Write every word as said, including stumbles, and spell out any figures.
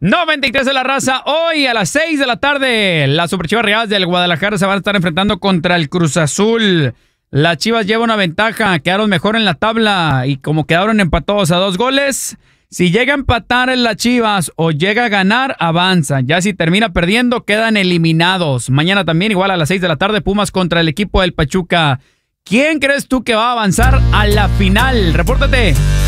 noventa y tres de la raza. Hoy a las seis de la tarde, las Superchivas Rayadas del Guadalajara se van a estar enfrentando contra el Cruz Azul. Las Chivas llevan una ventaja, quedaron mejor en la tabla y como quedaron empatados a dos goles, si llega a empatar en las Chivas o llega a ganar, avanzan. Ya si termina perdiendo, quedan eliminados. Mañana también, igual a las seis de la tarde, Pumas contra el equipo del Pachuca. ¿Quién crees tú que va a avanzar a la final? Repórtate.